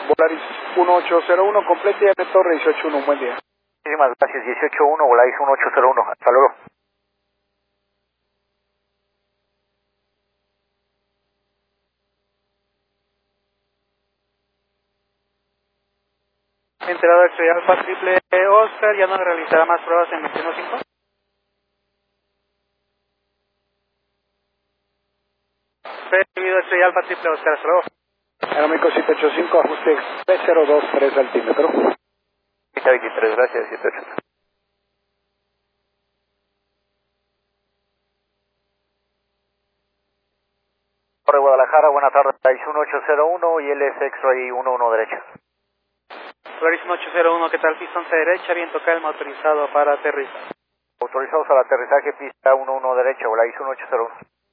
Volaris 1801, complete y Torre 181, un buen día. Muchísimas gracias, 181, Volaris 1801, hasta luego. Enterado X-Ray Alfa Triple Oscar, ya no realizará más pruebas en 21.5. Recibido X-Ray Alfa Triple Oscar, hasta luego. Aeroméxico 785, ajuste P023 altímetro. 23, gracias, 783. Torre Guadalajara, buenas tardes, Volaris 1801 y LS X-Ray 11 derecha. Volaris 1801, ¿qué tal? Pista 11 derecha, viento calma, autorizado para aterrizar. Autorizados al aterrizaje, pista 11 derecha, Volaris 1801.